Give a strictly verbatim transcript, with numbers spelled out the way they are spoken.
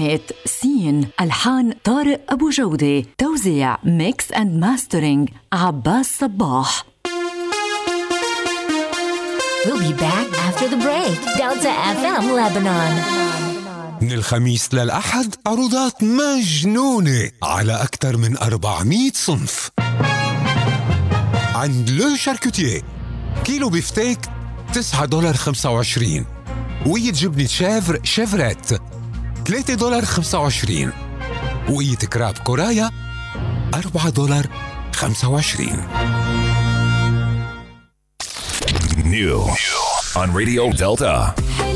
كلمات سين، ألحان طارق أبو جودة، توزيع ميكس أند ماسترينج عباس صباح. We'll be back after the break. Delta إف إم Lebanon. من الخميس للأحد عروضات مجنونة على أكثر من أربعمية صنف. عند لو شاركوتيه كيلو بيفتيك تسعة دولار خمسة وعشرين، وقية جبنة شيفر شيفريت ثلاثة دولار خمسة وعشرين، وقية كراب كورايا أربعة دولار خمسة وعشرين. New on Radio Delta.